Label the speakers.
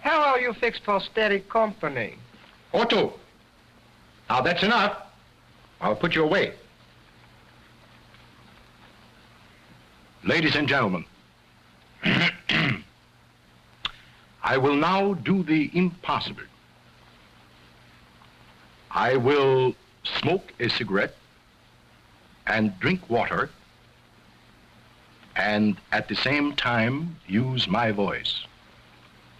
Speaker 1: How are you fixed for steady company?
Speaker 2: Otto. Now that's enough. I'll put you away. Ladies and gentlemen, I will now do the impossible. I will smoke a cigarette and drink water and at the same time use my voice.